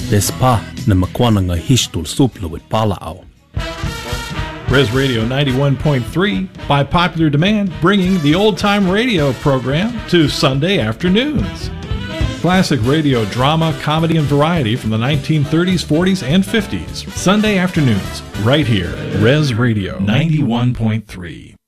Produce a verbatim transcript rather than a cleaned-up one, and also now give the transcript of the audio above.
Despa na makwana nga histul supla with palao. Res Radio ninety-one point three, by popular demand, bringing the old-time radio program to Sunday afternoons. Classic radio drama, comedy, and variety from the nineteen thirties, forties, and fifties. Sunday afternoons, right here. Res Radio ninety-one point three.